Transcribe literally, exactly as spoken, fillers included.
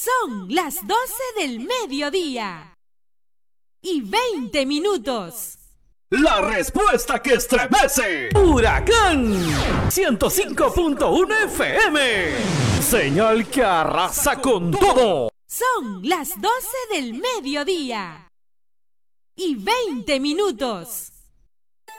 Son las doce del mediodía y veinte minutos. La respuesta que estremece. Huracán ciento cinco punto uno F M. Señal que arrasa con todo. Son las doce del mediodía y veinte minutos.